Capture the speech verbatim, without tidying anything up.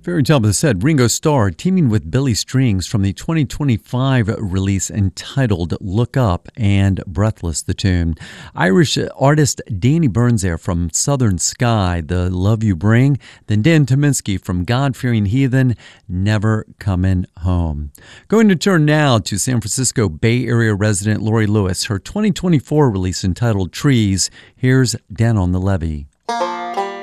Very top of the set, Ringo Starr teaming with Billy Strings from the twenty twenty-five release entitled Look Up and Breathless, the tune. Irish artist Danny Burns there from Southern Sky, The Love You Bring. Then Dan Tominski from God-Fearing Heathen, Never Coming Home. Going to turn now to San Francisco Bay Area resident Lori Lewis, her twenty twenty-four release entitled Trees. Here's Down on the Levee.